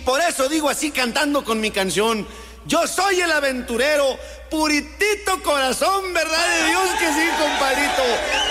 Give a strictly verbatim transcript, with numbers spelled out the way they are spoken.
Por eso digo así cantando con mi canción: yo soy el aventurero, puritito corazón, verdad de Dios que sí, compadrito.